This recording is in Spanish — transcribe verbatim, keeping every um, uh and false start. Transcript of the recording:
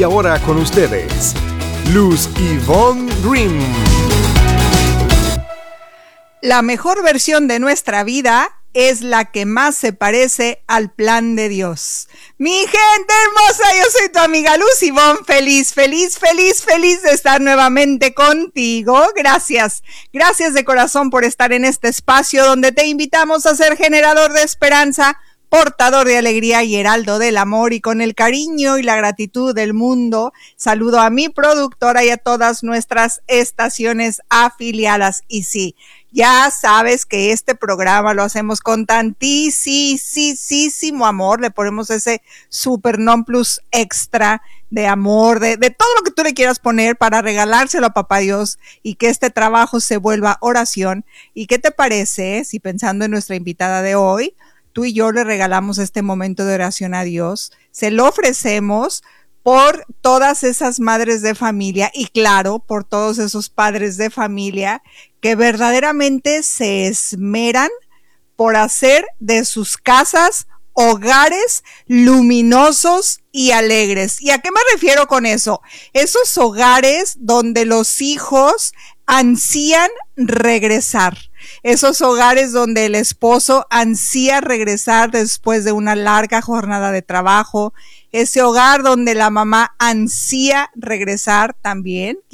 ahora con ustedes, Luz Ivonne Grimm. La mejor versión de nuestra vida es la que más se parece al plan de Dios. Mi gente hermosa, yo soy tu amiga Luz Ivonne, feliz, feliz, feliz, feliz de estar nuevamente contigo. Gracias, gracias de corazón por estar en este espacio donde te invitamos a ser generador de esperanza, portador de alegría y heraldo del amor, y con el cariño y la gratitud del mundo, saludo a mi productora y a todas nuestras estaciones afiliadas. Y sí, ya sabes que este programa lo hacemos con tantísimo amor, le ponemos ese super non plus extra de amor, de, de todo lo que tú le quieras poner para regalárselo a Papá Dios y que este trabajo se vuelva oración. ¿Y qué te parece si, pensando en nuestra invitada de hoy, tú y yo le regalamos este momento de oración a Dios? Se lo ofrecemos por todas esas madres de familia y, claro, por todos esos padres de familia que verdaderamente se esmeran por hacer de sus casas hogares luminosos y alegres. ¿Y a qué me refiero con eso? Esos hogares donde los hijos ansían regresar. Esos hogares donde el esposo ansía regresar después de una larga jornada de trabajo. Ese hogar donde la mamá ansía regresar también.